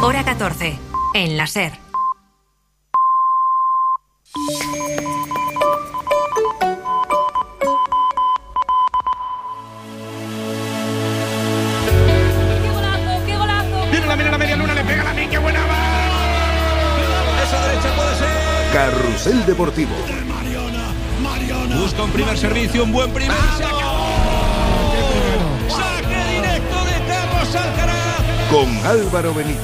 Hora 14, en la SER. ¡Qué golazo! Viene la media luna, le pega la qué buena va. Esa derecha puede ser. Carrusel Deportivo. Mariona. Busca un primer servicio, un buen primer saque directo de Carlos Alcaraz. Con Álvaro Benito.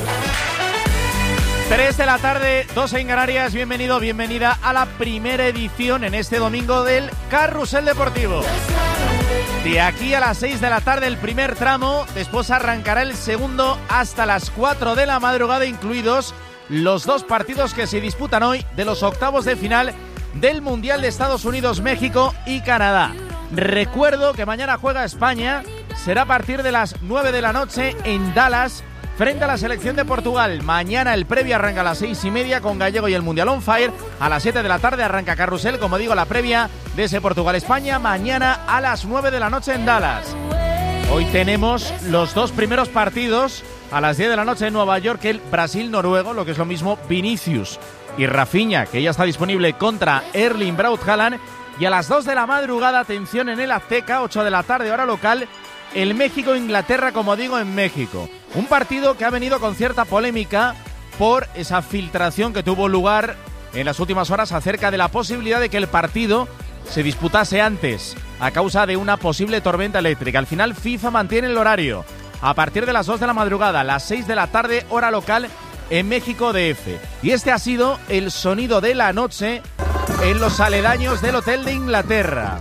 3 de la tarde, 2 en Canarias. Bienvenido, bienvenida a la primera edición en este domingo del Carrusel Deportivo. De aquí a las 6 de la tarde el primer tramo, después arrancará el segundo hasta las 4 de la madrugada, incluidos los dos partidos que se disputan hoy de los octavos de final del Mundial de Estados Unidos, México y Canadá. Recuerdo que mañana juega España, será a partir de las 9 de la noche en Dallas, frente a la selección de Portugal. Mañana el previo arranca a las 6:30 con Gallego y el Mundial on Fire. A las 7 de la tarde arranca Carrusel, como digo, la previa de ese Portugal-España. Mañana a las 9 de la noche en Dallas. Hoy tenemos los dos primeros partidos a las 10 de la noche en Nueva York, el Brasil-Noruego, lo que es lo mismo Vinicius y Rafinha, que ya está disponible contra Erling Braut Haaland. Y a las 2 de la madrugada, atención, en el Azteca, 8 de la tarde, hora local, el México-Inglaterra, como digo, en México. Un partido que ha venido con cierta polémica por esa filtración que tuvo lugar en las últimas horas acerca de la posibilidad de que el partido se disputase antes a causa de una posible tormenta eléctrica. Al final, FIFA mantiene el horario a partir de las 2 de la madrugada, las 6 de la tarde, hora local, en México DF. Y este ha sido el sonido de la noche en los aledaños del Hotel de Inglaterra.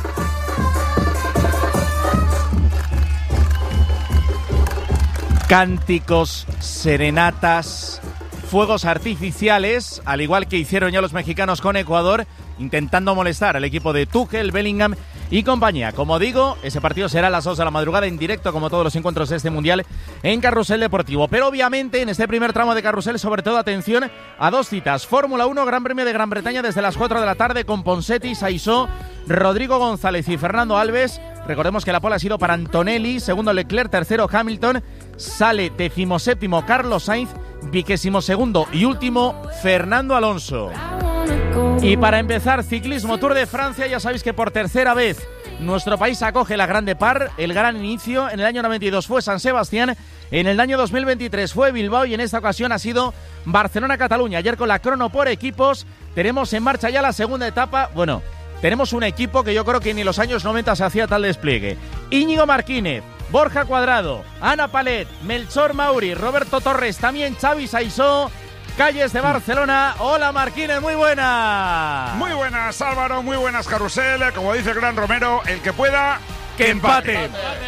Cánticos, serenatas, fuegos artificiales, al igual que hicieron ya los mexicanos con Ecuador, intentando molestar al equipo de Tuchel, Bellingham y compañía. Como digo, ese partido será a las 2 de la madrugada en directo, como todos los encuentros de este Mundial, en Carrusel Deportivo. Pero obviamente en este primer tramo de Carrusel, sobre todo atención a dos citas. Fórmula 1, Gran Premio de Gran Bretaña desde las 4 de la tarde con Ponseti, Saisó, Rodrigo González y Fernando Alves. Recordemos que la pole ha sido para Antonelli, segundo Leclerc, tercero Hamilton, sale 17º Carlos Sainz, 22º y último Fernando Alonso. Y para empezar, ciclismo, Tour de Francia. Ya sabéis que por tercera vez nuestro país acoge la Grande Par. El gran inicio en el año 92 fue San Sebastián, en el año 2023 fue Bilbao y en esta ocasión ha sido Barcelona-Cataluña. Ayer con la crono por equipos tenemos en marcha ya la segunda etapa. Bueno, tenemos un equipo que yo creo que ni en los años 90 se hacía tal despliegue. Íñigo Martínez, Borja Cuadrado, Ana Palet, Melchor Mauri, Roberto Torres, también Xavi Saisó, Calles de Barcelona. Hola Martínez, muy buenas. Muy buenas Álvaro, muy buenas Carrusel. Como dice el gran Romero, el que pueda, que empate.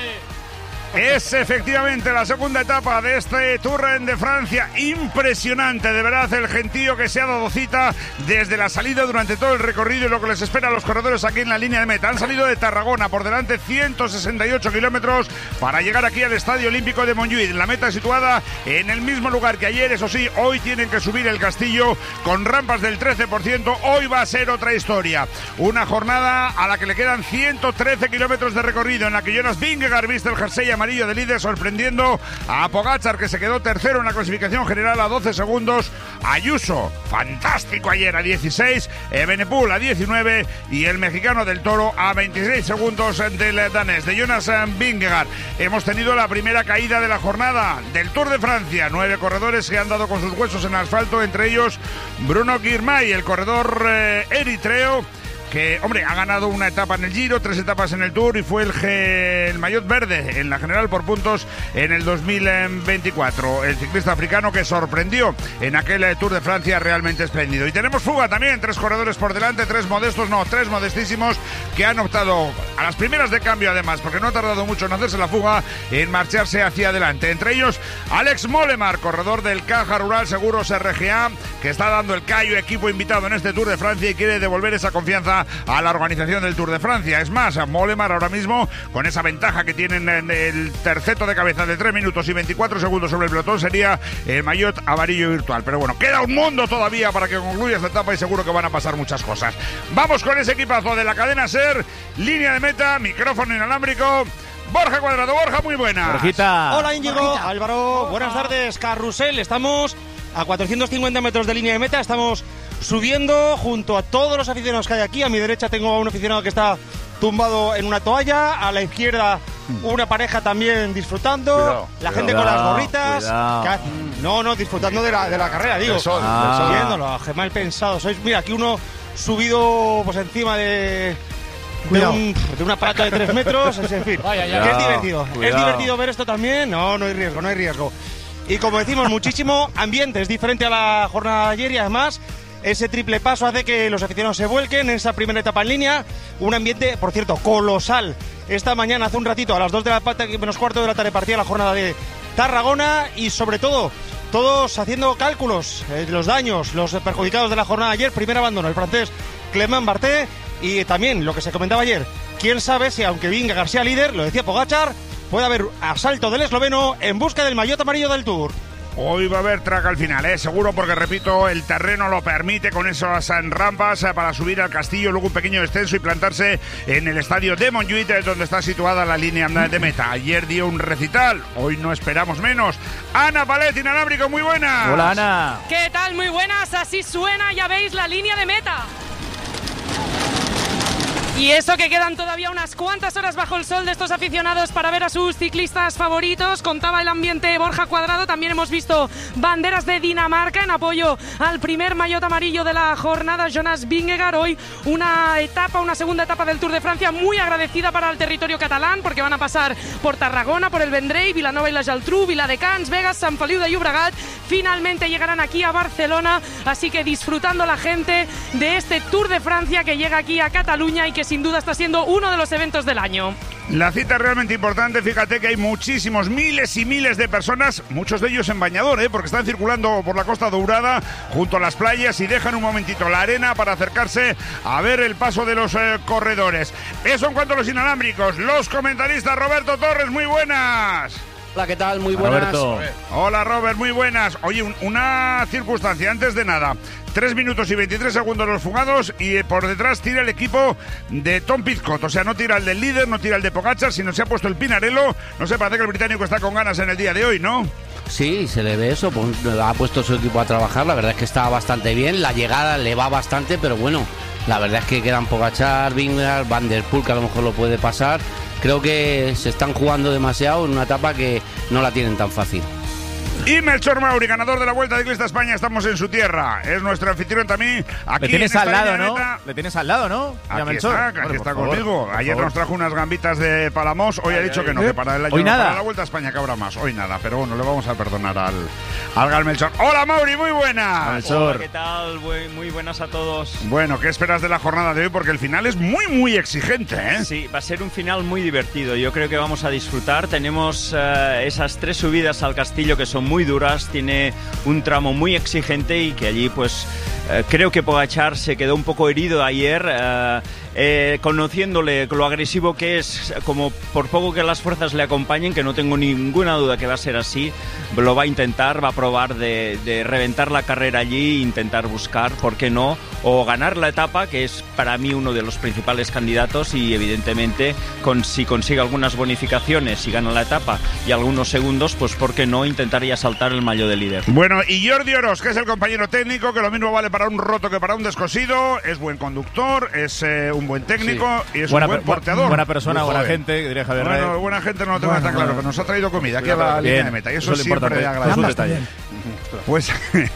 Es efectivamente la segunda etapa de este Tour de Francia. Impresionante, de verdad, el gentío que se ha dado cita desde la salida durante todo el recorrido y lo que les espera a los corredores aquí en la línea de meta. Han salido de Tarragona, por delante 168 kilómetros para llegar aquí al Estadio Olímpico de Montjuïc. La meta situada en el mismo lugar que ayer, eso sí, hoy tienen que subir el castillo con rampas del 13%. Hoy va a ser otra historia. Una jornada a la que le quedan 113 kilómetros de recorrido, en la que Jonas Vingegaard viste el jersey amarillo de líder, sorprendiendo a Pogačar, que se quedó tercero en la clasificación general a 12 segundos. Ayuso, fantástico ayer, a 16, Evenepoel a 19 y el mexicano del Toro a 26 segundos del danés, de Jonas Vingegaard. Hemos tenido la primera caída de la jornada del Tour de Francia. 9 corredores se han dado con sus huesos en asfalto, entre ellos Bruno Girmay, el corredor eritreo, que, hombre, ha ganado una etapa en el Giro, 3 etapas en el Tour y fue el maillot verde en la general por puntos en el 2024. El ciclista africano que sorprendió en aquel Tour de Francia realmente espléndido. Y tenemos fuga también, 3 corredores por delante, 3 modestísimos que han optado a las primeras de cambio, además, porque no ha tardado mucho en hacerse la fuga, en marcharse hacia adelante. Entre ellos, Alex Mollema, corredor del Caja Rural Seguros RGA, que está dando el callo, equipo invitado en este Tour de Francia, y quiere devolver esa confianza a la organización del Tour de Francia. Es más, a Mollema ahora mismo, con esa ventaja que tienen en el terceto de cabeza de 3 minutos y 24 segundos sobre el pelotón, sería el maillot amarillo virtual. Pero bueno, queda un mundo todavía para que concluya esta etapa y seguro que van a pasar muchas cosas. Vamos con ese equipazo de la cadena SER, línea de meta, micrófono inalámbrico, Borja Cuadrado. Borja, muy buena. Borjita. Hola, Íñigo, Álvaro, buenas tardes. Carrusel, estamos a 450 metros de línea de meta, estamos subiendo junto a todos los aficionados que hay aquí. A mi derecha tengo a un aficionado que está tumbado en una toalla, a la izquierda una pareja también disfrutando, la gente con las gorritas, disfrutando de la carrera, digo, viéndolo, qué mal pensado sois. Mira, aquí uno subido pues encima de un aparato de 3 metros, en fin, que es divertido. ¿Es divertido ver esto también? No hay riesgo. Y como decimos, muchísimo ambiente, es diferente a la jornada de ayer y además ese triple paso hace que los aficionados se vuelquen en esa primera etapa en línea. Un ambiente, por cierto, colosal. Esta mañana, hace un ratito, a las 2 de la tarde, menos cuarto de la tarde, partía la jornada de Tarragona y sobre todo, todos haciendo cálculos, los daños, los perjudicados de la jornada de ayer. Primer abandono, el francés Clément Barthé. Y también lo que se comentaba ayer, quién sabe si aunque venga García líder, lo decía Pogačar, puede haber asalto del esloveno en busca del maillot amarillo del Tour. Hoy va a haber track al final, seguro, porque repito, el terreno lo permite con esas rampas para subir al castillo, luego un pequeño descenso y plantarse en el estadio de Montjuïc, donde está situada la línea de meta. Ayer dio un recital, hoy no esperamos menos. Ana Palet, inalámbrico, muy buena. Hola, Ana. ¿Qué tal? Muy buenas, así suena, ya veis, la línea de meta. Y eso que quedan todavía unas cuantas horas bajo el sol de estos aficionados para ver a sus ciclistas favoritos. Contaba el ambiente Borja Cuadrado, también hemos visto banderas de Dinamarca en apoyo al primer maillot amarillo de la jornada, Jonas Vingegaard. Hoy una segunda etapa del Tour de Francia muy agradecida para el territorio catalán, porque van a pasar por Tarragona, por el Vendrell, Vilanova y la Geltrú, Viladecans, Begas, Sant Feliu de Llobregat. Finalmente llegarán aquí a Barcelona, así que disfrutando la gente de este Tour de Francia que llega aquí a Cataluña y que sin duda está siendo uno de los eventos del año. La cita es realmente importante, fíjate que hay muchísimos, miles y miles de personas, muchos de ellos en bañador, porque están circulando por la Costa Dourada junto a las playas y dejan un momentito la arena para acercarse a ver el paso de los corredores. Eso en cuanto a los inalámbricos. Los comentaristas, Roberto Torres, muy buenas. Hola, ¿qué tal? Muy buenas. Roberto. Hola, Robert, muy buenas. Oye, una circunstancia, antes de nada, 3 minutos y 23 segundos los fugados y por detrás tira el equipo de Tom Pidcock. O sea, no tira el del líder, no tira el de Pogačar, sino se ha puesto el Pinarello. No sé, parece que el británico está con ganas en el día de hoy, ¿no? Sí, se le ve eso, pues, ha puesto su equipo a trabajar, la verdad es que está bastante bien, la llegada le va bastante, pero bueno, la verdad es que quedan Pogačar, Vingegaard, Van der Poel, que a lo mejor lo puede pasar. Creo que se están jugando demasiado en una etapa que no la tienen tan fácil. Y Melchor Mauri, ganador de la Vuelta Ciclista España, estamos en su tierra. Es nuestro anfitrión también. Aquí le tienes en al lado, ¿no? neta. Le tienes al lado, ¿no? Aquí está conmigo. Ayer nos trajo unas gambitas de Palamos. Hoy ha dicho que no, que para el año, hoy nada. Para la Vuelta a España que habrá más. Hoy nada, pero bueno, le vamos a perdonar al Gal Melchor. Hola, Mauri, muy buenas. Hola, ¿qué tal? Muy buenas a todos. Bueno, ¿qué esperas de la jornada de hoy? Porque el final es muy exigente, ¿eh? Sí, va a ser un final muy divertido. Yo creo que vamos a disfrutar. Tenemos esas 3 subidas al castillo que son muy duras. Tiene un tramo muy exigente y que allí pues creo que Pogačar se quedó un poco herido ayer, conociéndole lo agresivo que es, como por poco que las fuerzas le acompañen, que no tengo ninguna duda que va a ser así, lo va a intentar, va a probar de reventar la carrera allí, intentar buscar, ¿por qué no?, o ganar la etapa, que es para mí uno de los principales candidatos, y evidentemente si consigue algunas bonificaciones y gana la etapa y algunos segundos, pues ¿por qué no intentaría saltar el maillot de líder? Bueno, y Jordi Oroz, que es el compañero técnico, que lo mismo vale para un roto que para un descosido, es buen conductor, es un buen técnico, sí, y es un buen porteador. Buena persona, buena gente, diría Javier Rey. Bueno, buena gente no lo tengo tan claro, pero nos ha traído comida aquí a la línea de meta, y eso siempre agradece. Pues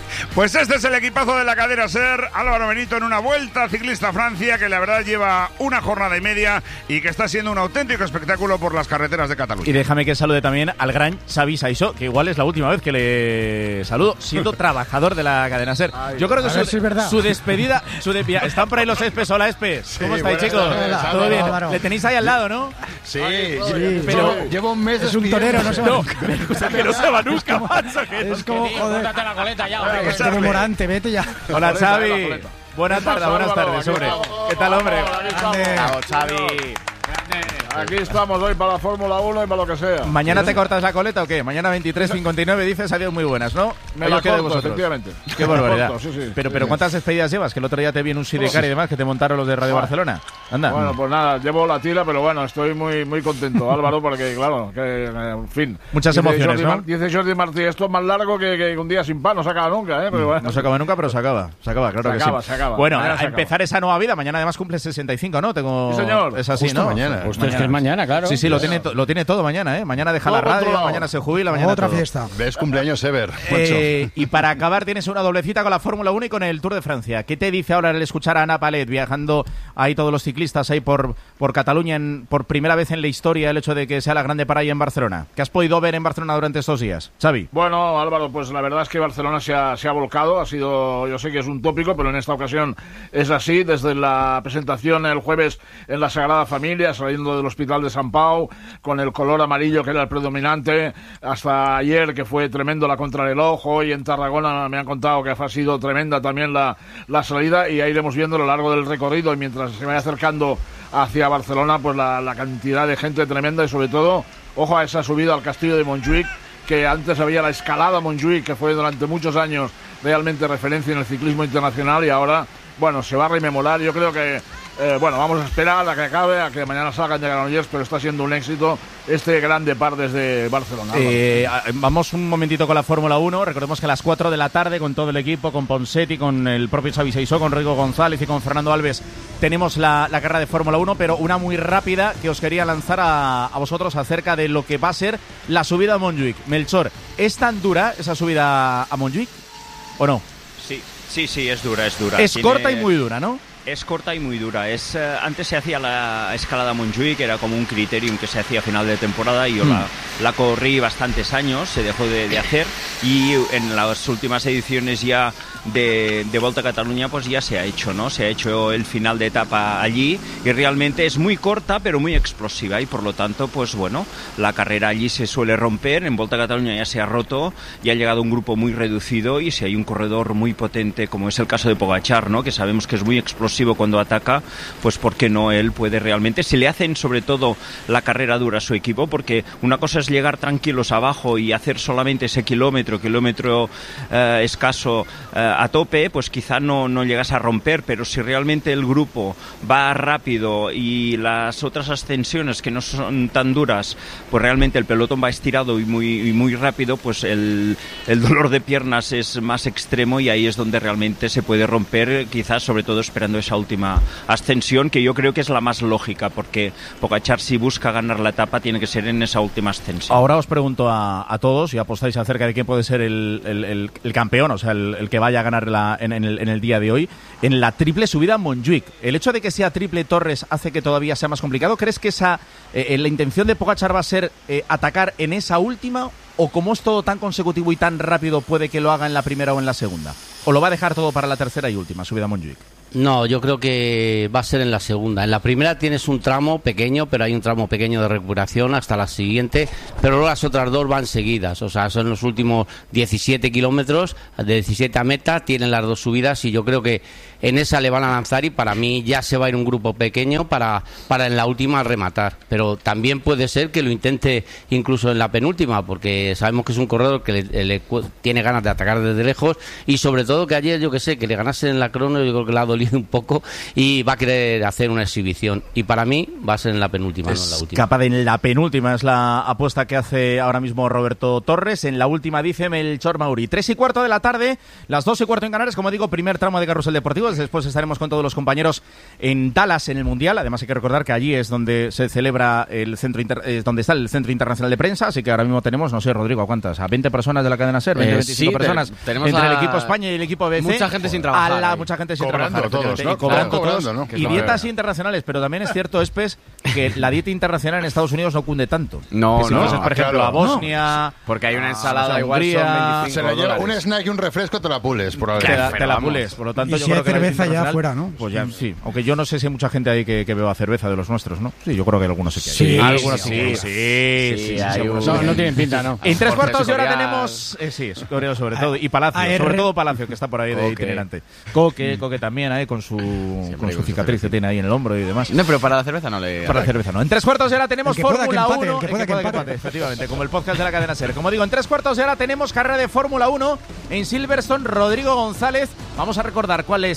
este es el equipazo de la cadena SER, Álvaro Benito en una Vuelta Ciclista a Francia que la verdad lleva una jornada y media y que está siendo un auténtico espectáculo por las carreteras de Cataluña. Y déjame que salude también al gran Xavi Saissó, que igual es la última vez que le saludo, siendo trabajador de la cadena SER. Yo creo que su despedida, están por ahí los Espes. Hola, Espes. ¿Cómo estáis, chicos? ¿Todo bien? Le tenéis ahí al lado, ¿no? Sí, pero llevo un mes. Es un torero, no se va. Que no se va nunca, macho. Es como, joder, la coleta ya. es demorante, vete ya. Hola, Xavi. Buenas tardes, hombre. ¿Qué tal, hombre? Bravo, Xavi. Aquí estamos hoy para la Fórmula 1 y para lo que sea. ¿Mañana te cortas la coleta o qué? Mañana 23:59 dices adiós muy buenas, ¿no? Me la corto, efectivamente. Qué barbaridad. Sí. Pero ¿cuántas despedidas llevas? Que el otro día te vi en un sidecar y demás que te montaron los de Radio Barcelona. Anda. Bueno, pues nada, llevo la tira, pero bueno, estoy muy, muy contento, Álvaro, porque claro, que en fin. Muchas emociones, ¿no? Dice Jordi Martí, esto es más largo que un día sin pan, no se acaba nunca, Pero bueno. No se acaba nunca, pero se acaba. Se acaba, claro que sí. Se acaba. Bueno, Mañana a empezar esa nueva vida. Mañana además cumple 65, ¿no? Sí, señor. Es así, Justo ¿no? mañana. Justo es que es mañana, claro. Sí, lo tiene todo mañana, ¿eh? Mañana deja la radio, mañana se jubila, mañana Otra todo. fiesta. ¿Ves cumpleaños Ever? Y para acabar tienes una doblecita con la Fórmula 1 y con el Tour de Francia. ¿Qué te dice ahora el escuchar a Ana Palet viajando ahí todos los ciclistas ahí por Cataluña por primera vez en la historia, el hecho de que sea la grande para ahí en Barcelona? ¿Qué has podido ver en Barcelona durante estos días, Xavi? Bueno, Álvaro, pues la verdad es que Barcelona se ha volcado, yo sé que es un tópico, pero en esta ocasión es así, desde la presentación el jueves en la Sagrada Familia, saliendo del Hospital de Sant Pau, con el color amarillo que era el predominante, hasta ayer que fue tremendo la contrarreloj, hoy en Tarragona me han contado que ha sido tremenda también la salida, y ahí iremos viendo a lo largo del recorrido, y mientras se vaya acercando hacia Barcelona, pues la cantidad de gente tremenda, y sobre todo, ojo a esa subida al castillo de Montjuïc, que antes había la escalada Montjuïc, que fue durante muchos años realmente referencia en el ciclismo internacional, y ahora, bueno, se va a rememorar. Yo creo que, vamos a esperar a que acabe, a que mañana salgan de Granollers, pero está siendo un éxito este grande par desde Barcelona. Vamos un momentito con la Fórmula 1. Recordemos que a las 4 de la tarde, con todo el equipo, con Ponseti, con el propio Xavi Seisó, con Rodrigo González y con Fernando Alves, tenemos la carrera de Fórmula 1, pero una muy rápida que os quería lanzar a vosotros acerca de lo que va a ser la subida a Montjuïc. Melchor, ¿es tan dura esa subida a Montjuïc o no? Sí, es dura. Es corta y muy dura, ¿no? Es corta y muy dura. Antes se hacía la escalada Montjuïc, que era como un criterium que se hacía a final de temporada, y yo la corrí bastantes años, se dejó de hacer, y en las últimas ediciones ya de Volta a Cataluña pues ya se ha hecho, ¿no? Se ha hecho el final de etapa allí, y realmente es muy corta pero muy explosiva, y por lo tanto pues bueno, la carrera allí se suele romper. En Volta a Cataluña ya se ha roto, y ha llegado un grupo muy reducido, y si hay un corredor muy potente como es el caso de Pogačar, ¿no? Que sabemos que es muy explosivo cuando ataca, pues ¿por qué no él puede realmente? Si le hacen sobre todo la carrera dura a su equipo, porque una cosa es llegar tranquilos abajo y hacer solamente ese kilómetro escaso a tope, pues quizá no llegas a romper, pero si realmente el grupo va rápido y las otras ascensiones que no son tan duras, pues realmente el pelotón va estirado y muy rápido, pues el dolor de piernas es más extremo, y ahí es donde realmente se puede romper, quizás sobre todo esperando esa última ascensión, que yo creo que es la más lógica, porque Pogačar, si busca ganar la etapa, tiene que ser en esa última ascensión. Ahora os pregunto a todos, y apostáis acerca de quién puede ser el campeón, o sea, el que vaya a ganar en el día de hoy, en la triple subida a Montjuïc. ¿El hecho de que sea triple Torres hace que todavía sea más complicado? ¿Crees que la intención de Pogačar va a ser atacar en esa última, o como es todo tan consecutivo y tan rápido, puede que lo haga en la primera o en la segunda? ¿O lo va a dejar todo para la tercera y última subida a Montjuïc? No, yo creo que va a ser en la segunda. En la primera tienes un tramo pequeño, pero hay un tramo pequeño de recuperación hasta la siguiente, pero luego las otras dos van seguidas. O sea, son los últimos 17 kilómetros, de 17 a meta, tienen las dos subidas, y yo creo que en esa le van a lanzar, y para mí ya se va a ir un grupo pequeño para en la última rematar. Pero también puede ser que lo intente incluso en la penúltima, porque sabemos que es un corredor que le tiene ganas de atacar desde lejos, y sobre todo que ayer, yo que sé, que le ganase en la crono, yo creo que le ha dolido un poco, y va a querer hacer una exhibición, y para mí va a ser en la penúltima, no en la última. Capaz de en la penúltima, es la apuesta que hace ahora mismo Roberto Torres. En la última dice Melchor Mauri. 3:15 de la tarde, las 2:15 en Canarias, como digo, primer tramo de Carrusel Deportivo. Después estaremos con todos los compañeros en Dallas, en el Mundial. Además hay que recordar que allí es donde se celebra donde está el Centro Internacional de Prensa, así que ahora mismo tenemos, no sé, Rodrigo, ¿a cuántas? ¿A 20 personas de la cadena SER? 25 personas tenemos entre el equipo España y el equipo BBC. Mucha gente sin trabajar. Mucha gente sin cobrando trabajar. Todos, ¿no? Y cobrando todos, ¿no? Y dietas internacionales, pero también es cierto, Espes, que la dieta internacional en Estados Unidos no cunde tanto. No, si fueses, por ejemplo, claro. a Bosnia... Porque hay una ensalada Hungría, igual son 25 Se la lleva dólares. un snack y un refresco, te la pules. Por te la pules, por lo tanto Y yo si creo hay que cerveza la ya fuera, ¿no? Pues ya, sí. Aunque yo no sé si hay mucha gente ahí que beba cerveza de los nuestros, ¿no? Sí, yo creo que algunos sí que hay. Sí, algunos sí, sí, hay seguro. No tienen pinta, ¿no. En 3/4 de hora Coreano. tenemos... sí, Coreano sobre todo. Y Palacio, sobre todo Palacio, que está por ahí de itinerante. Coque también ahí con su cicatriz que tiene ahí en el hombro y demás. No, pero para la cerveza no le... Para la cerveza no. En 3/4 de hora tenemos El que pueda Fórmula que empate, 1. el que pueda que empate. Efectivamente, como el podcast de la cadena SER. Como digo, en 3/4 de hora tenemos carrera de Fórmula 1 en Silverstone. Rodrigo González. Vamos a recordar cuál es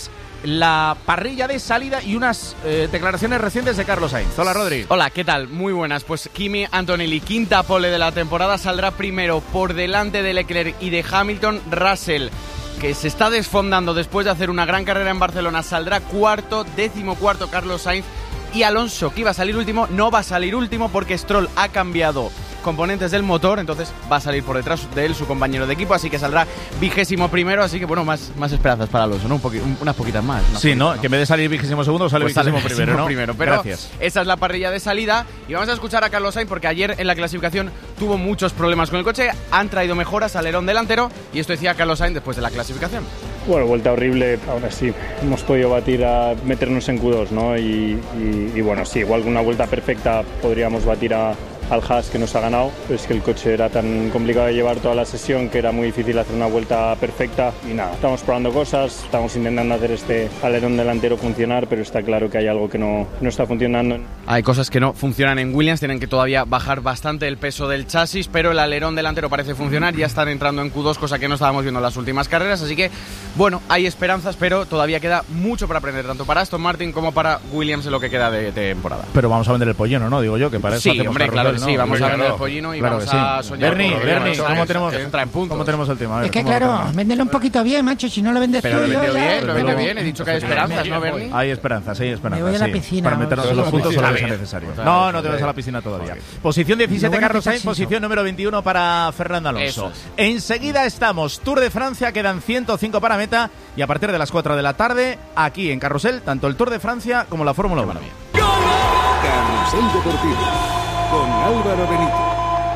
la parrilla de salida y unas declaraciones recientes de Carlos Sainz. Hola, Rodri. Hola, ¿qué tal? Muy buenas. Pues Kimi Antonelli, quinta pole de la temporada, saldrá primero por delante de Leclerc y de Hamilton. Russell, que se está desfondando después de hacer una gran carrera en Barcelona, saldrá cuarto, 14º Carlos Sainz. Y Alonso, que iba a salir último, no va a salir último porque Stroll ha cambiado componentes del motor, entonces va a salir por detrás de él su compañero de equipo, así que saldrá 21º, así que bueno, más esperanzas para Alonso, ¿no? Unas poquitas más. Sí, ¿no? Que en vez de salir 22º sale pues 21º, ¿no? Pero gracias. Esa es la parrilla de salida y vamos a escuchar a Carlos Sainz porque ayer en la clasificación tuvo muchos problemas con el coche, han traído mejoras al alerón delantero y esto decía Carlos Sainz después de la clasificación. Bueno, vuelta horrible, ahora sí, hemos podido batir a meternos en Q2, ¿no? Y bueno, sí, igual una vuelta perfecta podríamos batir al Haas que nos ha ganado, pero es que el coche era tan complicado de llevar toda la sesión que era muy difícil hacer una vuelta perfecta y nada, estamos probando cosas, estamos intentando hacer este alerón delantero funcionar, pero está claro que hay algo que no está funcionando. Hay cosas que no funcionan en Williams, tienen que todavía bajar bastante el peso del chasis, pero el alerón delantero parece funcionar, ya están entrando en Q2, cosa que no estábamos viendo en las últimas carreras, así que bueno, hay esperanzas, pero todavía queda mucho para aprender, tanto para Aston Martin como para Williams en lo que queda de temporada. Pero vamos a vender el pollino, ¿no? Digo yo, que para eso sí, hombre, claro que ¿no? sí, vamos a vender el pollino y claro vamos a soñar. Bernie, ¿cómo ¿cómo tenemos el tema? A ver, es que claro, véndelo un poquito bien, macho, si no lo vendes pero tú, lo vende bien, he dicho que hay esperanzas, ¿no, Bernie? Hay esperanzas, Me voy a la piscina. Para meternos en los puntos solo que sea necesario. No te vas a la piscina todavía. Posición 17, Carlos Sainz, posición número 21 para Fernando Alonso. Enseguida estamos, Tour de Francia, quedan 105 para meta y a partir de las 4 de la tarde, aquí en Carrusel, tanto el Tour de Francia como la Fórmula 1. Carrusel Deportivo con Álvaro Benito.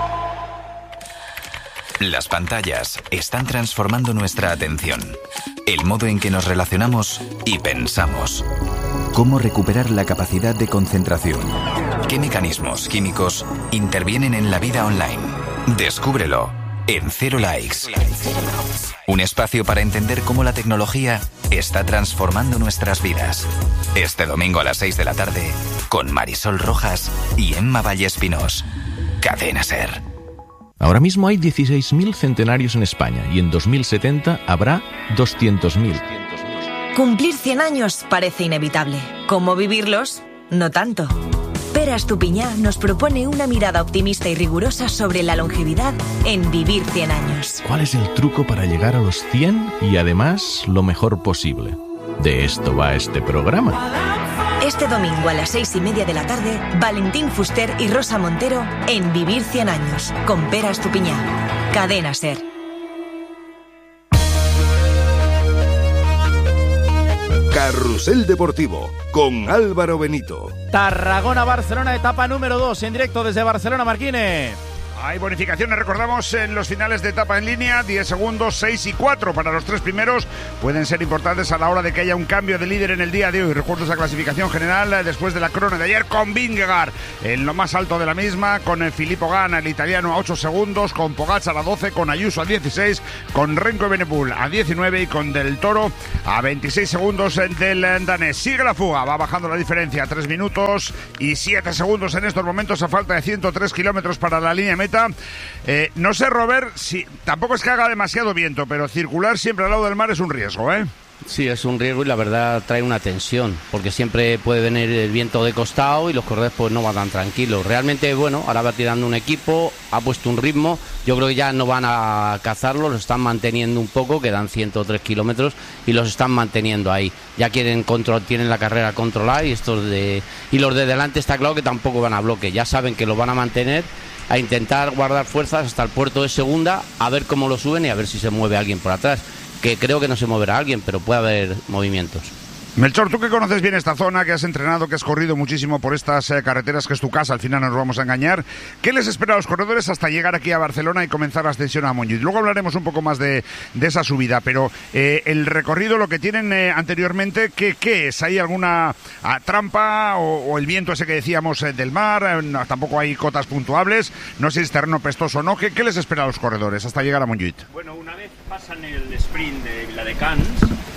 Las pantallas están transformando nuestra atención, el modo en que nos relacionamos y pensamos. ¿Cómo recuperar la capacidad de concentración? ¿Qué mecanismos químicos intervienen en la vida online? Descúbrelo en Cero Likes. Un espacio para entender cómo la tecnología está transformando nuestras vidas. Este domingo a las 6 de la tarde, con Marisol Rojas y Emma Vallespinós. Cadena SER. Ahora mismo hay 16.000 centenarios en España y en 2070 habrá 200.000. Cumplir 100 años parece inevitable. ¿Cómo vivirlos? No tanto. Pere Estupiñá nos propone una mirada optimista y rigurosa sobre la longevidad en Vivir 100 años. ¿Cuál es el truco para llegar a los 100 y además lo mejor posible? De esto va este programa. Este domingo a las 6:30 de la tarde, Valentín Fuster y Rosa Montero en Vivir 100 años, con Pere Estupiñá. Cadena SER. Carrusel Deportivo con Álvaro Benito. Tarragona-Barcelona, etapa número 2, en directo desde Barcelona, Marquine. Hay bonificaciones, recordamos, en los finales de etapa en línea, 10 segundos, 6 y 4 para los tres primeros. Pueden ser importantes a la hora de que haya un cambio de líder en el día de hoy. Recuerdo esa clasificación general después de la crono de ayer con Vingegaard en lo más alto de la misma, con Filippo Ganna, el italiano, a 8 segundos, con Pogacar a 12, con Ayuso a 16, con Renko Evenepoel a 19 y con Del Toro a 26 segundos del danés. Sigue la fuga, va bajando la diferencia, 3 minutos y 7 segundos en estos momentos a falta de 103 kilómetros para la línea meta. No sé, Robert, si tampoco es que haga demasiado viento, pero circular siempre al lado del mar es un riesgo, ¿eh? Sí, es un riesgo y la verdad trae una tensión, porque siempre puede venir el viento de costado y los corredores pues no van tan tranquilos. Realmente, bueno, ahora va tirando un equipo, ha puesto un ritmo, yo creo que ya no van a cazarlo, los están manteniendo un poco, quedan 103 kilómetros y los están manteniendo ahí. Ya tienen la carrera controlada y los de delante está claro que tampoco van a bloque, ya saben que lo van a mantener, a intentar guardar fuerzas hasta el puerto de segunda, a ver cómo lo suben y a ver si se mueve alguien por atrás, que creo que no se moverá alguien, pero puede haber movimientos. Melchor, tú que conoces bien esta zona, que has entrenado, que has corrido muchísimo por estas carreteras, que es tu casa, al final no nos vamos a engañar, ¿qué les espera a los corredores hasta llegar aquí a Barcelona y comenzar la ascensión a Montjuïc? Luego hablaremos un poco más de esa subida, pero el recorrido, lo que tienen anteriormente, ¿qué es? ¿Hay alguna trampa o el viento ese que decíamos del mar? No, tampoco hay cotas puntuables, no sé si es terreno pestoso o no. ¿Qué les espera a los corredores hasta llegar a Montjuïc? Bueno, una vez pasan el sprint de la de Cannes,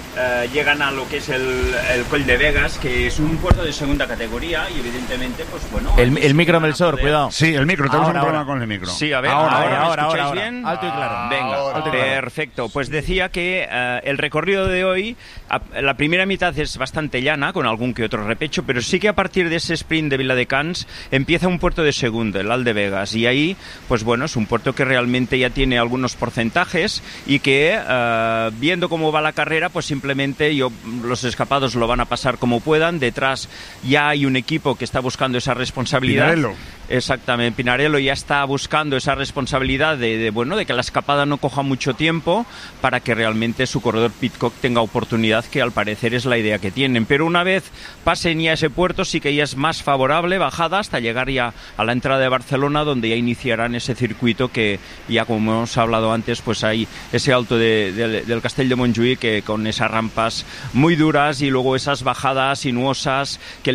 llegan a lo que es el Coll de Vegas, que es un puerto de segunda categoría y evidentemente, pues bueno... El micro, Melchor, cuidado. Sí, el micro, tenemos un problema con el micro. Sí, a ver, ahora ¿me escucháis bien? Alto y claro. Venga, perfecto. Pues decía que el recorrido de hoy, la primera mitad es bastante llana, con algún que otro repecho, pero sí que a partir de ese sprint de Viladecans empieza un puerto de segunda, el Alt de Vegas, y ahí, pues bueno, es un puerto que realmente ya tiene algunos porcentajes y que, viendo cómo va la carrera, pues simplemente los escapados lo van a pasar como puedan. Detrás ya hay un equipo que está buscando esa responsabilidad. Pinarello. Exactamente, Pinarello ya está buscando esa responsabilidad de que la escapada no coja mucho tiempo para que realmente su corredor Pidcock tenga oportunidad, que al parecer es la idea que tienen. Pero una vez pasen ya ese puerto, sí que ya es más favorable bajada hasta llegar ya a la entrada de Barcelona, donde ya iniciarán ese circuito que ya, como hemos hablado antes, pues hay ese alto del Castell de Montjuïc, que con esas rampas muy duras y luego esas bajadas sinuosas, que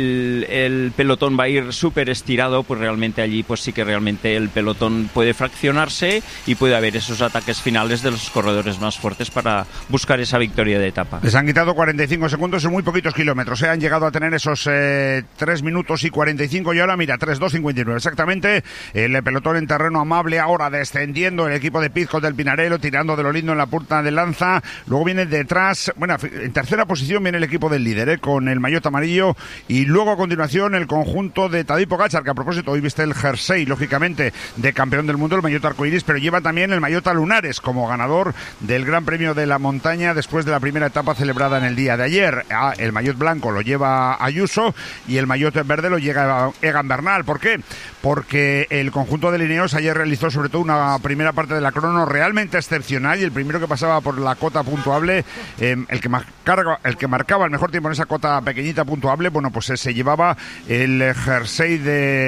el pelotón va a ir súper estirado, pues realmente allí pues sí que realmente el pelotón puede fraccionarse y puede haber esos ataques finales de los corredores más fuertes para buscar esa victoria de etapa. Les han quitado 45 segundos en muy poquitos kilómetros, han llegado a tener esos 3 minutos y 45 y ahora mira, 3:2:59 exactamente, el pelotón en terreno amable, ahora descendiendo el equipo de Pidcock del Pinarello, tirando de lo lindo en la punta de lanza, luego viene detrás, bueno, en tercera posición viene el equipo del líder, con el maillot amarillo, y luego a continuación el conjunto de Tadej Pogačar, que a propósito hoy viste el jersey, lógicamente, de campeón del mundo, el maillot arcoiris, pero lleva también el maillot a lunares como ganador del Gran Premio de la Montaña después de la primera etapa celebrada en el día de ayer. El maillot blanco lo lleva Ayuso y el maillot verde lo lleva Egan Bernal. ¿Por qué? Porque el conjunto de Ineos ayer realizó sobre todo una primera parte de la crono realmente excepcional, y el primero que pasaba por la cota puntuable, el que marcaba el mejor tiempo en esa cota pequeñita puntuable, bueno, pues se llevaba el jersey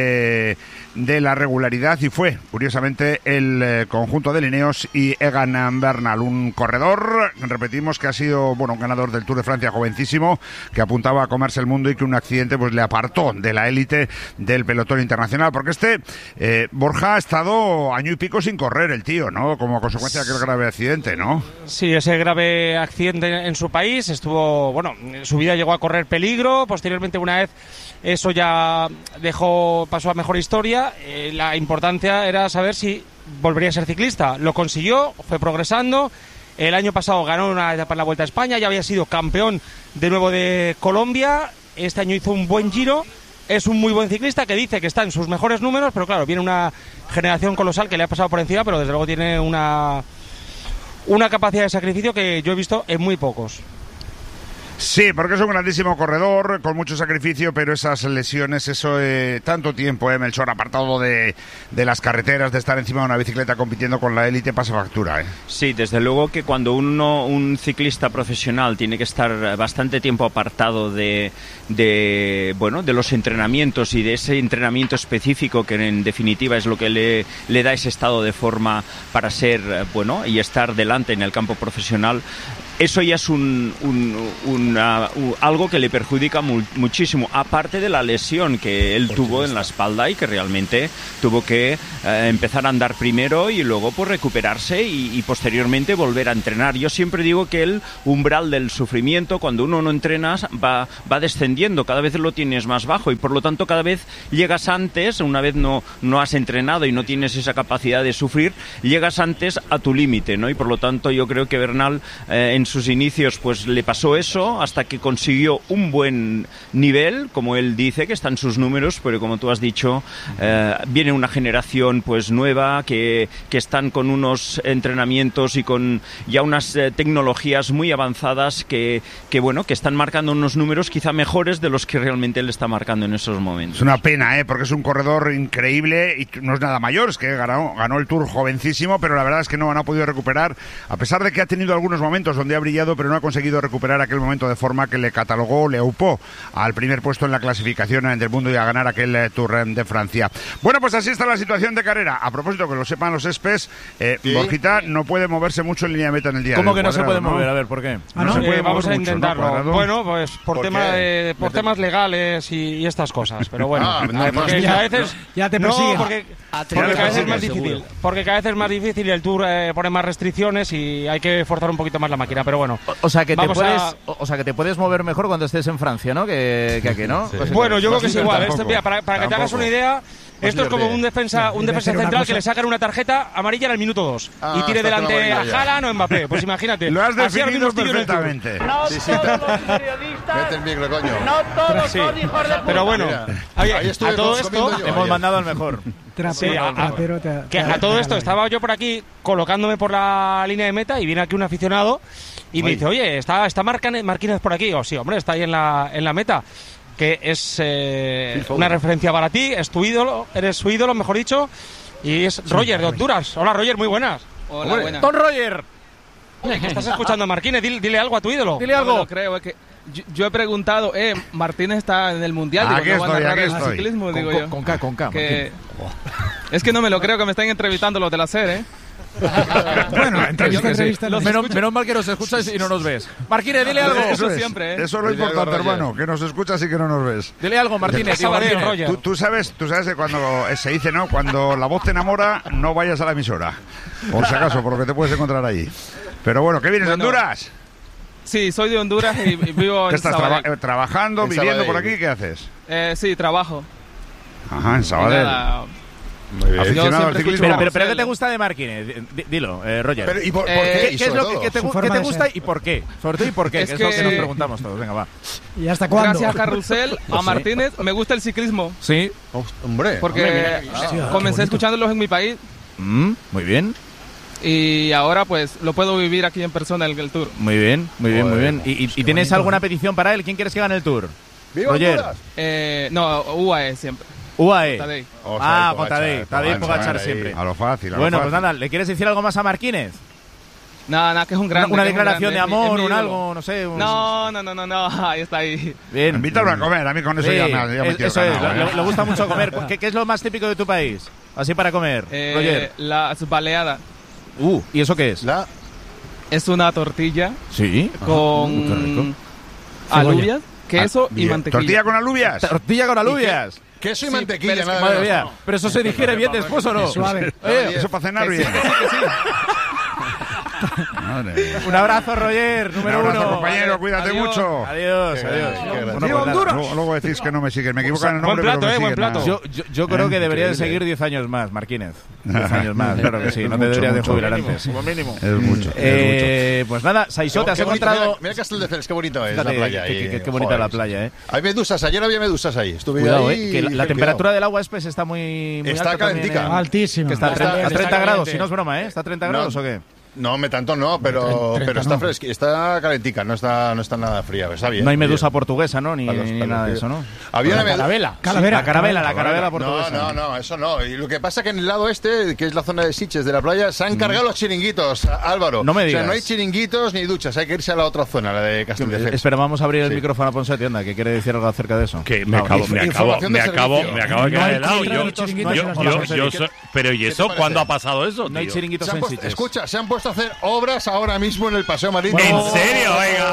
de la regularidad, y fue curiosamente el conjunto de Ineos y Egan Bernal, un corredor, repetimos, que ha sido un ganador del Tour de Francia jovencísimo, que apuntaba a comerse el mundo y que un accidente pues le apartó de la élite del pelotón internacional, porque Borja ha estado año y pico sin correr el tío, ¿no? Como consecuencia de aquel grave accidente, ¿no? Sí, ese grave accidente en su país estuvo, su vida llegó a correr peligro, posteriormente una vez eso ya pasó a mejor historia, la importancia era saber si volvería a ser ciclista. Lo consiguió, fue progresando. El año pasado ganó una etapa en la Vuelta a España, ya había sido campeón de nuevo de Colombia. Este año hizo un buen Giro. Es un muy buen ciclista que dice que está en sus mejores números, pero claro, viene una generación colosal que le ha pasado por encima, pero desde luego tiene una capacidad de sacrificio que yo he visto en muy pocos. Sí, porque es un grandísimo corredor, con mucho sacrificio, pero esas lesiones, eso tanto tiempo, Melchor, apartado de las carreteras, de estar encima de una bicicleta compitiendo con la élite, pasa factura, Sí, desde luego que cuando un ciclista profesional tiene que estar bastante tiempo apartado de los entrenamientos y de ese entrenamiento específico que en definitiva es lo que le da ese estado de forma para ser y estar delante en el campo profesional, eso ya es algo que le perjudica muchísimo, aparte de la lesión que él tuvo en la espalda y que realmente tuvo que empezar a andar primero y luego pues recuperarse y posteriormente volver a entrenar. Yo siempre digo que el umbral del sufrimiento, cuando uno no entrena, va descendiendo, cada vez lo tienes más bajo y por lo tanto cada vez llegas antes, una vez no has entrenado y no tienes esa capacidad de sufrir, llegas antes a tu límite, ¿no? Y por lo tanto yo creo que Bernal en sus inicios pues le pasó eso hasta que consiguió un buen nivel, como él dice que está en sus números, pero como tú has dicho, viene una generación pues nueva que están con unos entrenamientos y con ya unas tecnologías muy avanzadas que están marcando unos números quizá mejores de los que realmente él está marcando en esos momentos. Es una pena, porque es un corredor increíble y no es nada mayor, es que ganó el Tour jovencísimo, pero la verdad es que no ha podido recuperar, a pesar de que ha tenido algunos momentos donde ha brillado, pero no ha conseguido recuperar aquel momento de forma que le catalogó, le aupó al primer puesto en la clasificación del mundo y a ganar aquel Tour de Francia. Bueno, pues así está la situación de carrera. A propósito, que lo sepan los espes, ¿sí? Borjita no puede moverse mucho en línea de meta en el día. ¿Cómo que no se puede mover? A ver, ¿por qué? No se puede vamos a mucho, intentarlo. ¿no? Bueno, pues por temas legales y estas cosas, pero bueno, porque a veces ya te persigue. porque cada vez es más difícil. Porque cada vez es más difícil y el Tour pone más restricciones y hay que forzar un poquito más la máquina. pero bueno. O sea que te puedes mover mejor cuando estés en Francia, ¿no? Que aquí, ¿no? Sí. Bueno, yo creo que es igual. Mira, para que te hagas una idea, esto es como un defensa central que le sacan una tarjeta amarilla en el minuto 2 y tire delante a Haaland o Mbappé. Pues imagínate. Lo has definido perfectamente. No todos los periodistas. Mete el micro, coño. No todos son hijos de puta. Pero bueno, a todo esto hemos mandado al mejor. A todo esto estaba yo por aquí colocándome por la línea de meta y viene aquí un aficionado y me dice, oye, ¿está Marquínez por aquí? Digo, sí, hombre, está ahí en la meta. Que es una referencia para ti, es tu ídolo, eres su ídolo, mejor dicho, y es Roger de Honduras. Hola, Roger, muy buenas. Hola, buenas. ¡Don Roger! ¿Estás escuchando a Marquínez? Dile algo a tu ídolo. Dile algo. No lo creo, es que yo he preguntado, Martínez está en el Mundial, aquí digo, no van a narrar el estoy. ciclismo, digo yo. Con K. Es que no me lo creo que me están entrevistando los de la SER, Bueno, entrevista. Menos mal que nos escuchas y no nos ves. Marquínez, dile algo. Eso siempre, Eso es lo importante, hermano, que nos escuchas y que no nos ves. Dile algo, Martínez. Tú sabes que cuando se dice, ¿no? Cuando la voz te enamora, no vayas a la emisora. Por si acaso, por lo que te puedes encontrar allí. Pero bueno, ¿qué vienes de Honduras? Sí, soy de Honduras y vivo ¿Qué en estás trabajando, viviendo por aquí? ¿Qué haces? Sí, trabajo. Ajá, en Sabadell. Muy bien. Aficionado al ciclismo. Pero ¿qué te gusta de Marquínez? Dilo, Roger. Pero, ¿y por qué? ¿Qué es lo que te gusta y por qué? Sobre todo y por qué, que es lo que nos preguntamos todos. Venga, va. ¿Y hasta cuándo? Gracias a Carrusel, a Martínez, me gusta el ciclismo. Sí. Hombre. Porque comencé escuchándolos en mi país. Muy bien. Y ahora pues lo puedo vivir aquí en persona en el Tour. Muy bien. ¿Y tienes alguna petición para él? ¿Quién quieres que gane el Tour? Roger. No, UAE siempre. UAE. Tadej. Con Tadej Pogačar siempre. A lo fácil. Bueno, pues nada, ¿le quieres decir algo más a Marquínez? Nada, que es un grande. Una declaración de amor, un algo, no sé. No, ahí está ahí. Bien. Invítalo a comer, a mí con eso ya me quiero eso ganar, es, le gusta mucho comer. ¿Qué es lo más típico de tu país? Así para comer, Roger. Las baleadas. ¿Y eso qué es? Es una tortilla. Sí. Con alubias, queso y mantequilla. ¿Tortilla con alubias? Tortilla con alubias. Queso y mantequilla, nada madre mía. Pero eso se digiere bien después, ¿o no? Suave. Eso para cenar bien. Un abrazo, Roger, número uno. Compañero, cuídate mucho. Adiós. Luego decís que no me siguen, me equivocan el nombre. Buen plato, Yo creo que debería de seguir 10 años más, Marquínez. 10 años más, claro que sí. No te deberías de jubilar antes. Como mínimo. Es mucho. Pues nada, Saisó, te has encontrado. Mira Castelldefels, qué bonito es la playa. Qué bonita la playa, ¿eh? Hay medusas, ayer había medusas ahí. Estuve Cuidado, ahí. que la temperatura del agua está muy está alta. calentica. Altísima. Que está a 30 grados, si no es broma, ¿eh? ¿Está a 30 grados o qué? No, tanto no, pero está fresca, está calentica, no está nada fría, está bien. No hay medusa portuguesa, ¿no? Ni nada de eso, ¿no? Había una La carabela portuguesa. No, eso no. Y lo que pasa es que en el lado este, que es la zona de Sitges de la playa, se han cargado los chiringuitos, Álvaro. No me digas. O sea, no hay chiringuitos ni duchas, hay que irse a la otra zona, la de Castelldefels. Espera, vamos a abrir el micrófono a Ponseti, anda, que quiere decir algo acerca de eso. Que me acabo de quedar helado. Pero ¿y eso? ¿Cuándo ha pasado eso? No hay chiringuitos en Sitges. Escucha, se han puesto a hacer obras ahora mismo en el Paseo Marítimo. ¿En serio? Oiga,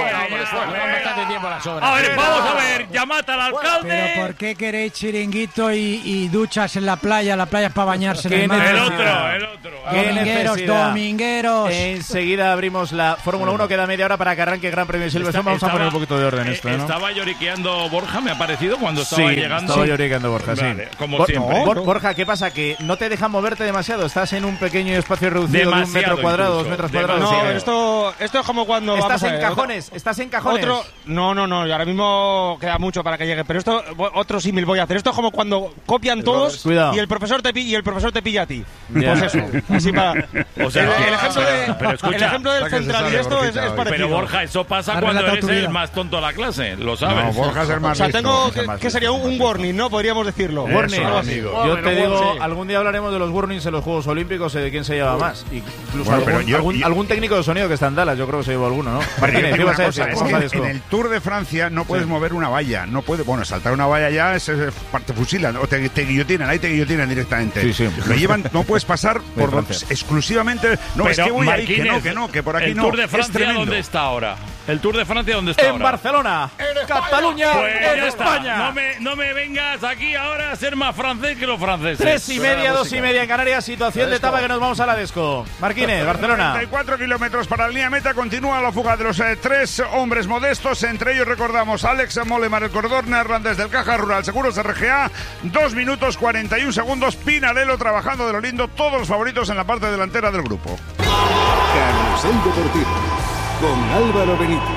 A ver, vamos a ver, llamad al alcalde. ¿Pero por qué queréis chiringuito y duchas en la playa? La playa es para bañarse en el mar. El otro. Domingueros. Enseguida abrimos la Fórmula 1, queda media hora para que arranque el Gran Premio de Silverstone. Vamos a poner un poquito de orden esto, ¿no? Estaba lloriqueando Borja, me ha parecido, cuando estaba llegando. Estaba lloriqueando Borja, sí. Como siempre. Borja, ¿qué pasa? Que no te dejan moverte demasiado. Estás en un pequeño espacio reducido de 1 metro cuadrado, 2 metros cuadrados. No, esto es como cuando estás en cajones. No, ahora mismo queda mucho para que llegue, pero otro símil voy a hacer. Esto es como cuando copian todos y el profesor te pilla a ti. Pues eso, así para... O sea, el ejemplo del central y esto es parecido. Pero Borja, eso pasa cuando eres el más tonto de la clase, lo sabes. No, Borja es el más listo. O sea, tengo que sería un warning, ¿no? Podríamos decirlo. Warning, amigo. Yo te digo, algún día hablaremos de los warnings en los Juegos Olímpicos, de quién se lleva más. Incluso algún técnico de sonido que está en Dallas, yo creo que se llevó alguno, ¿no? Martínez, ¿qué ibas a decir? Es que en el Tour de Francia no puedes mover una valla, no puedes, saltar una valla ya es te fusilan o te guillotinan, ahí te guillotinan directamente. Sí. Lo llevan, no puedes pasar por exclusivamente. No, pero es que voy Marquínez, ahí, que no, que por aquí el no. El Tour de Francia, ¿dónde está ahora? ¿El Tour de Francia dónde está En ahora? Barcelona, Cataluña, Pues en ya está. España. No me vengas aquí ahora a ser más francés que los franceses. 3:30, 2:30 en Canarias. Situación de etapa que nos vamos a la Desco. Marquínez, Barcelona. 34 kilómetros para la línea meta. Continúa la fuga de los 3 hombres modestos. Entre ellos recordamos Alex Molemar, el corredor neerlandés del Caja Rural Seguros RGA. 2 minutos 41 segundos. Pinarello trabajando de lo lindo. Todos los favoritos en la parte delantera del grupo. Carrusel Deportivo con Álvaro Benito.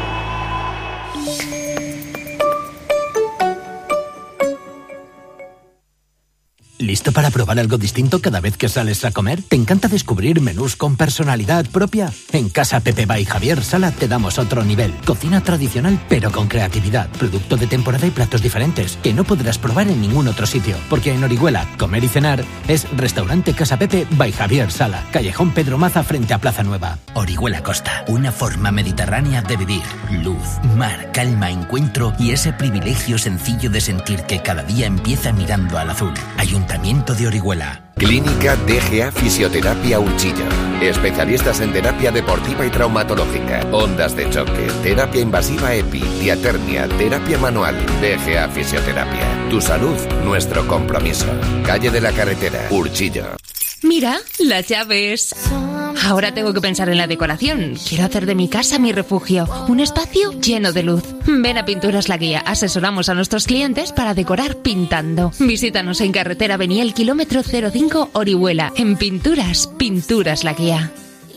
¿Listo para probar algo distinto cada vez que sales a comer? ¿Te encanta descubrir menús con personalidad propia? En Casa Pepe by Javier Sala te damos otro nivel. Cocina tradicional pero con creatividad. Producto de temporada y platos diferentes que no podrás probar en ningún otro sitio. Porque en Orihuela, comer y cenar es Restaurante Casa Pepe by Javier Sala. Callejón Pedro Maza frente a Plaza Nueva. Orihuela Costa. Una forma mediterránea de vivir. Luz, mar, calma, encuentro y ese privilegio sencillo de sentir que cada día empieza mirando al azul. Ayuntamiento de Orihuela. Clínica DGA Fisioterapia Urchilla. Especialistas en terapia deportiva y traumatológica, ondas de choque, terapia invasiva EPI, diatermia, terapia manual. DGA Fisioterapia. Tu salud, nuestro compromiso. Calle de la Carretera, Urchilla. Mira, las llaves. Ahora tengo que pensar en la decoración. Quiero hacer de mi casa mi refugio, un espacio lleno de luz. Ven a Pinturas La Guía. Asesoramos a nuestros clientes para decorar pintando. Visítanos en carretera Beniel, kilómetro 05, Orihuela. En Pinturas La Guía.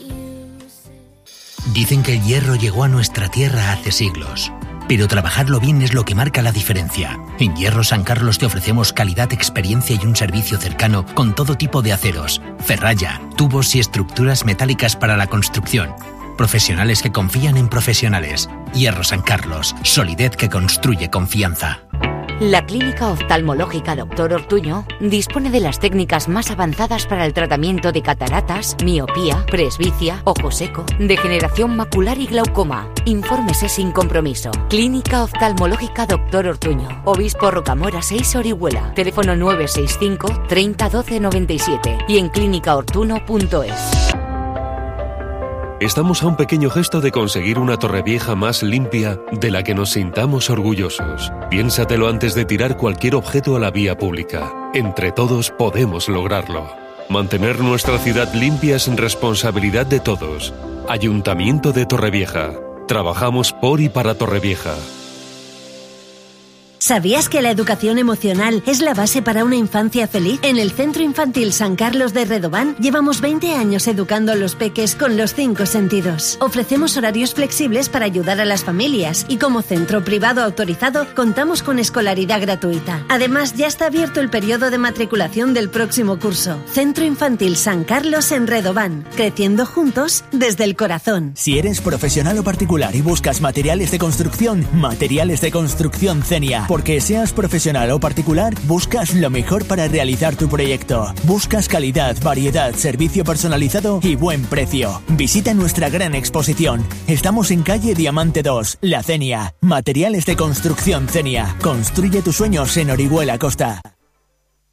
Dicen que el hierro llegó a nuestra tierra hace siglos. Pero trabajarlo bien es lo que marca la diferencia. En Hierro San Carlos te ofrecemos calidad, experiencia y un servicio cercano con todo tipo de aceros, ferralla, tubos y estructuras metálicas para la construcción. Profesionales que confían en profesionales. Hierro San Carlos, solidez que construye confianza. La Clínica Oftalmológica Dr. Ortuño dispone de las técnicas más avanzadas para el tratamiento de cataratas, miopía, presbicia, ojo seco, degeneración macular y glaucoma. Infórmese sin compromiso. Clínica Oftalmológica Dr. Ortuño. Obispo Rocamora 6, Orihuela. Teléfono 965 30 12 97 y en clínicaortuno.es. Estamos a un pequeño gesto de conseguir una Torrevieja más limpia de la que nos sintamos orgullosos. Piénsatelo antes de tirar cualquier objeto a la vía pública. Entre todos podemos lograrlo. Mantener nuestra ciudad limpia es responsabilidad de todos. Ayuntamiento de Torrevieja. Trabajamos por y para Torrevieja. ¿Sabías que la educación emocional es la base para una infancia feliz? En el Centro Infantil San Carlos de Redován llevamos 20 años educando a los peques con los 5 sentidos. Ofrecemos horarios flexibles para ayudar a las familias y como centro privado autorizado contamos con escolaridad gratuita. Además, ya está abierto el periodo de matriculación del próximo curso. Centro Infantil San Carlos en Redován, creciendo juntos desde el corazón. Si eres profesional o particular y buscas materiales de construcción Cenia. Porque seas profesional o particular, buscas lo mejor para realizar tu proyecto. Buscas calidad, variedad, servicio personalizado y buen precio. Visita nuestra gran exposición. Estamos en calle Diamante 2, La Cenia. Materiales de construcción Cenia. Construye tus sueños en Orihuela Costa.